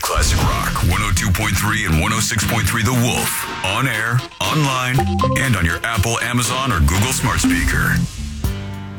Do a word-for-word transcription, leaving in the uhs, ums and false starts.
Classic Rock, one oh two point three and one oh six point three The Wolf. On air, online, and on your Apple, Amazon, or Google smart speaker.